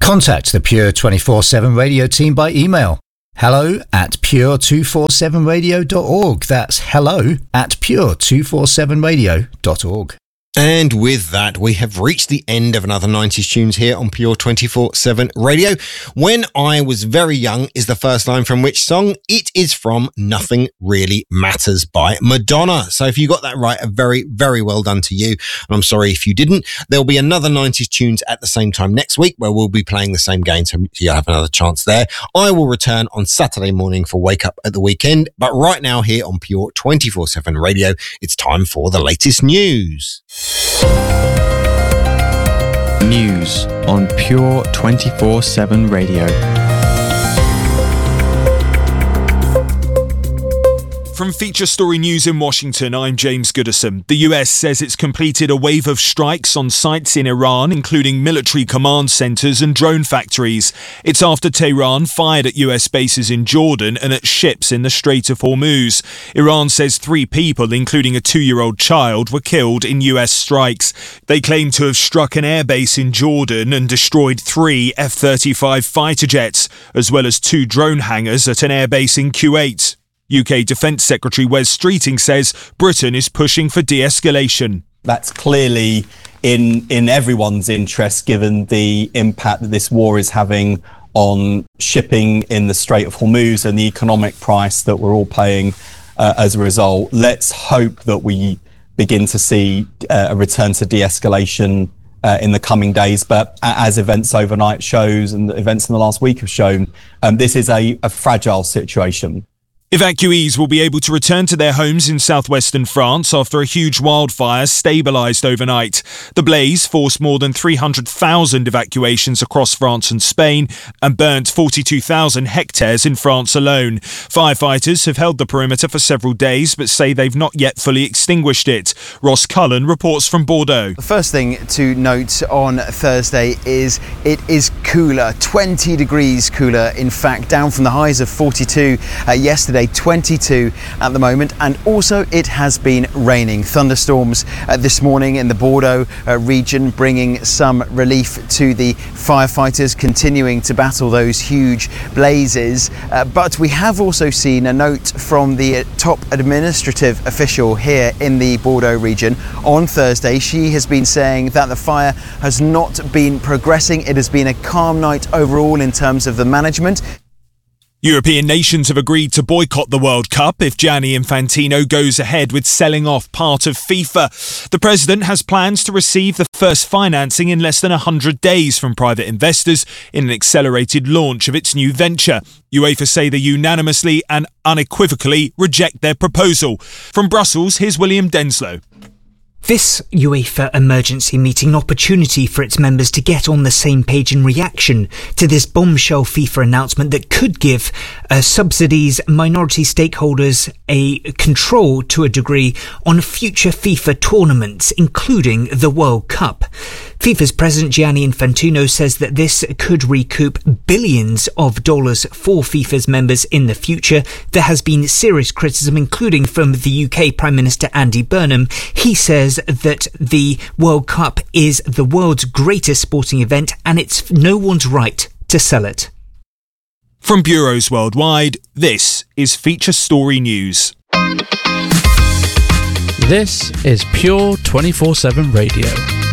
Contact the Pure 24/7 Radio team by email. hello@pure247radio.org. That's hello@pure247radio.org. And with that, we have reached the end of another 90s tunes here on Pure 24/7 Radio. When I Was Very Young is the first line from which song? It is from Nothing Really Matters by Madonna. So if you got that right, a very, very well done to you. And I'm sorry if you didn't. There'll be another 90s tunes at the same time next week where we'll be playing the same game, so you'll have another chance there. I will return on Saturday morning for Wake Up at the Weekend. But right now here on Pure 24/7 Radio, it's time for the latest news. News on Pure 24/7 Radio. From Feature Story News in Washington, I'm James Goodison. The US says it's completed a wave of strikes on sites in Iran, including military command centres and drone factories. It's after Tehran fired at US bases in Jordan and at ships in the Strait of Hormuz. Iran says 3 people, including a 2-year-old child, were killed in US strikes. They claim to have struck an airbase in Jordan and destroyed 3 F-35 fighter jets, as well as 2 drone hangars at an airbase in Kuwait. UK Defence Secretary Wes Streeting says Britain is pushing for de-escalation. That's clearly in everyone's interest, given the impact that this war is having on shipping in the Strait of Hormuz and the economic price that we're all paying as a result. Let's hope that we begin to see a return to de-escalation in the coming days. But as events overnight shows and events in the last week have shown, this is a fragile situation. Evacuees will be able to return to their homes in southwestern France after a huge wildfire stabilised overnight. The blaze forced more than 300,000 evacuations across France and Spain and burnt 42,000 hectares in France alone. Firefighters have held the perimeter for several days but say they've not yet fully extinguished it. Ross Cullen reports from Bordeaux. The first thing to note on Thursday is it is cooler, 20 degrees cooler, in fact, down from the highs of 42 yesterday. 22 at the moment, and also it has been raining. Thunderstorms this morning in the Bordeaux region, bringing some relief to the firefighters continuing to battle those huge blazes. But we have also seen a note from the top administrative official here in the Bordeaux region on Thursday. She has been saying that the fire has not been progressing. It has been a calm night overall in terms of the management. European nations have agreed to boycott the World Cup if Gianni Infantino goes ahead with selling off part of FIFA. The president has plans to receive the first financing in less than 100 days from private investors in an accelerated launch of its new venture. UEFA say they unanimously and unequivocally reject their proposal. From Brussels, here's William Denslow. This UEFA emergency meeting an opportunity for its members to get on the same page in reaction to this bombshell FIFA announcement that could give subsidies, minority stakeholders a control to a degree on future FIFA tournaments, including the World Cup. FIFA's president Gianni Infantino says that this could recoup billions of dollars for FIFA's members in the future. There has been serious criticism, including from the UK Prime Minister Andy Burnham. He says that the World Cup is the world's greatest sporting event and it's no one's right to sell it. From bureaus worldwide, this is Feature Story News. This is Pure 24/7 Radio.